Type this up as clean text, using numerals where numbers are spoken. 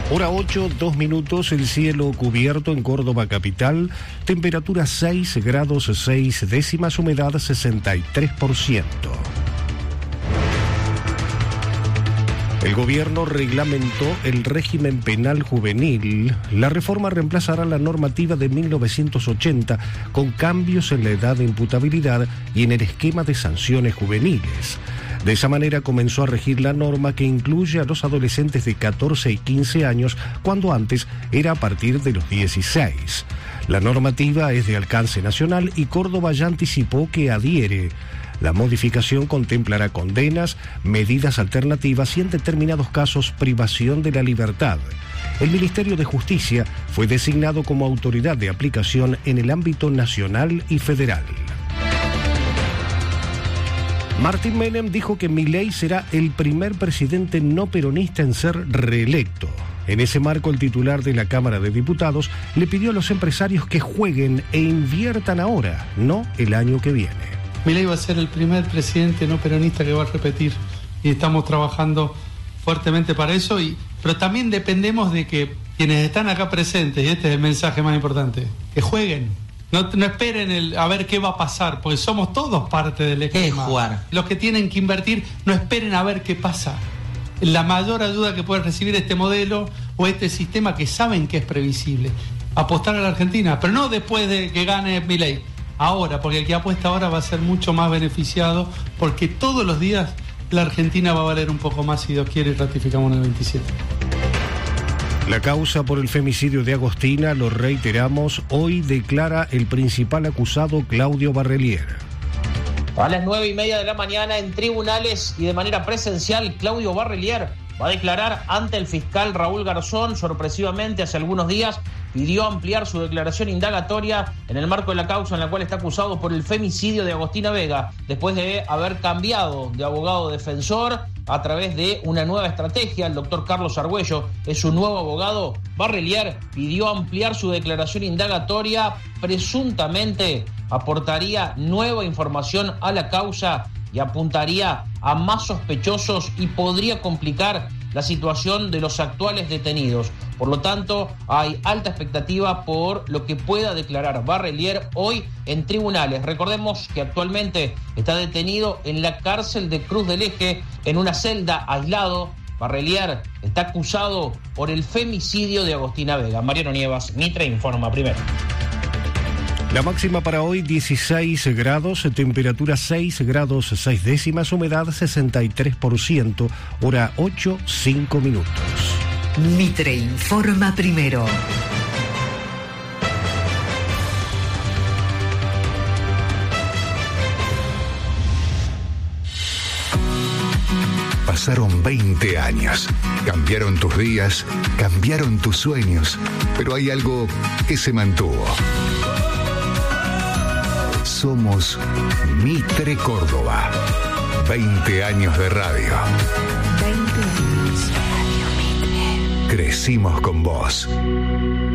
Hora 8, 2 minutos, el cielo cubierto en Córdoba capital, temperatura 6 grados 6 décimas, humedad 63%. El gobierno reglamentó el régimen penal juvenil. La reforma reemplazará la normativa de 1980 con cambios en la edad de imputabilidad y en el esquema de sanciones juveniles. De esa manera comenzó a regir la norma que incluye a los adolescentes de 14 y 15 años, cuando antes era a partir de los 16. La normativa es de alcance nacional y Córdoba ya anticipó que adhiere. La modificación contemplará condenas, medidas alternativas y en determinados casos privación de la libertad. El Ministerio de Justicia fue designado como autoridad de aplicación en el ámbito nacional y federal. Martín Menem dijo que Milei será el primer presidente no peronista en ser reelecto. En ese marco, el titular de la Cámara de Diputados le pidió a los empresarios que jueguen e inviertan ahora, no el año que viene. Milei va a ser el primer presidente no peronista que va a repetir y estamos trabajando fuertemente para eso, pero también dependemos de que quienes están acá presentes, y este es el mensaje más importante, que jueguen. No esperen a ver qué va a pasar, porque somos todos parte del esquema. ¿Qué es jugar? Los que tienen que invertir, no esperen a ver qué pasa. La mayor ayuda que puede recibir este modelo o este sistema que saben que es previsible. Apostar a la Argentina, pero no después de que gane Milei. Ahora, porque el que apuesta ahora va a ser mucho más beneficiado, porque todos los días la Argentina va a valer un poco más si Dios quiere y ratificamos en el 27. La causa por el femicidio de Agostina, lo reiteramos, hoy declara el principal acusado, Claudio Barrelier. A las 9:30 de la mañana en tribunales y de manera presencial, Claudio Barrelier va a declarar ante el fiscal Raúl Garzón. Sorpresivamente, hace algunos días pidió ampliar su declaración indagatoria en el marco de la causa en la cual está acusado por el femicidio de Agostina Vega, después de haber cambiado de abogado defensor a través de una nueva estrategia. El doctor Carlos Argüello es su nuevo abogado. Barrelier pidió ampliar su declaración indagatoria, presuntamente aportaría nueva información a la causa y apuntaría a más sospechosos y podría complicar la situación de los actuales detenidos. Por lo tanto, hay alta expectativa por lo que pueda declarar Barrelier hoy en tribunales. Recordemos que actualmente está detenido en la cárcel de Cruz del Eje, en una celda aislado. Barrelier está acusado por el femicidio de Agostina Vega. Mariano Nievas, Mitre informa primero. La máxima para hoy 16 grados, temperatura 6 grados 6 décimas, humedad 63%, hora 8, 5 minutos. Mitre informa primero. Pasaron 20 años. Cambiaron tus días, cambiaron tus sueños, pero hay algo que se mantuvo. Somos Mitre Córdoba. 20 años de radio. 20 años de Radio Mitre. Crecimos con vos.